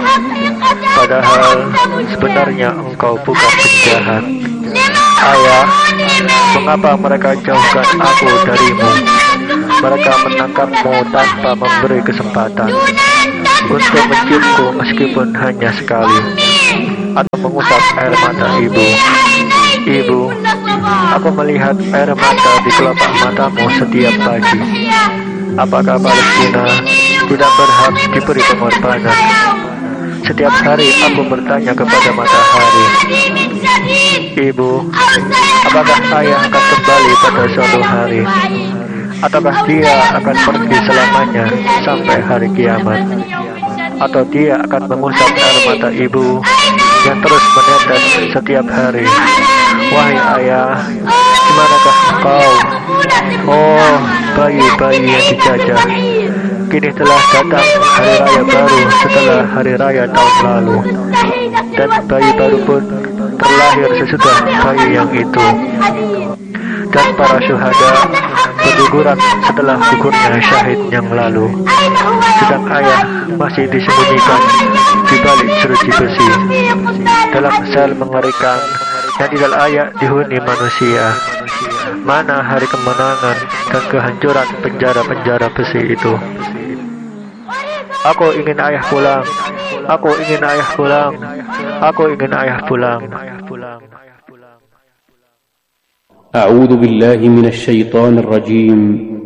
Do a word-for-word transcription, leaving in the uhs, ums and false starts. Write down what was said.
padahal sebenarnya engkau bukan penjahat. Ayah, mengapa mereka jauhkan aku darimu? Mereka menangkapmu tanpa memberi kesempatan untuk menciumku meskipun hanya sekali, atau mengusap air mata ibu. Ibu, aku melihat air mata di kelopak matamu setiap pagi. Apakah Palestina tidak berhak diberi pengorbanan? Setiap hari aku bertanya kepada matahari, Ibu, apakah ayah akan kembali pada suatu hari? Ataukah dia akan pergi selamanya sampai hari kiamat? Atau dia akan mengusap air mata ibu yang terus menetes setiap hari? Wahai ayah, dimanakah engkau? Oh, bayi-bayi yang dijajah, kini telah datang hari raya baru setelah hari raya tahun lalu, dan bayi baru pun terlahir sesudah bayi yang itu, dan para syuhada berguguran setelah gugurnya syahid yang lalu, sedang ayah masih disembunyikan di balik jeruji besi dalam sel mengerikan yang tidak layak dihuni manusia. Mana hari kemenangan dan kehancuran penjara-penjara besi itu? Aku ingin ayah pulang. Aku ingin ayah pulang. Aku ingin ayah pulang. أعوذ بالله من الشيطان الرجيم